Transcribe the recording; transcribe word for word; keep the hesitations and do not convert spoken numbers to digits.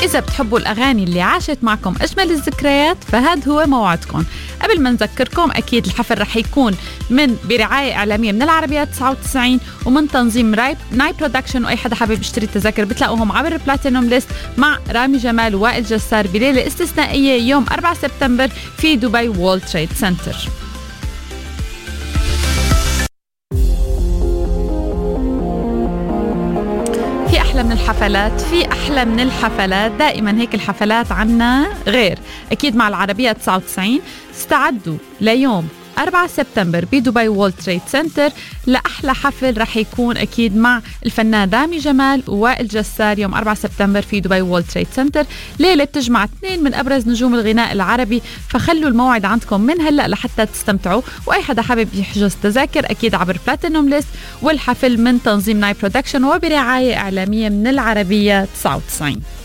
إذا بتحبوا الأغاني اللي عاشت معكم أجمل الذكريات فهذا هو موعدكم. قبل ما نذكركم أكيد الحفل رح يكون من برعاية إعلامية من العربية تسعة وتسعين ومن تنظيم راي ناي برودكشن، وأي حدا حابب يشتري التذاكر بتلاقوهم عبر بلاتينوم ليست مع رامي جمال ووائل جسار بليلة استثنائية يوم أربعة سبتمبر في دبي وولد تريد سنتر. في أحلى من الحفلات في أحلى من الحفلات دائما هيك الحفلات عنا غير. أكيد مع العربية تسعة وتسعين استعدوا ليوم أربعة سبتمبر بدبي وولد تريد سنتر لأحلى حفل رح يكون أكيد مع الفنان رامي جمال ووائل جسار يوم أربعة سبتمبر في دبي وولد تريد سنتر، ليلة بتجمع اثنين من أبرز نجوم الغناء العربي، فخلوا الموعد عندكم من هلأ لحتى تستمتعوا. وأي حدا حابب يحجز تذاكر أكيد عبر بلاتينوم ليست، والحفل من تنظيم ناي برودكشن وبرعاية إعلامية من العربية تسعة وتسعين.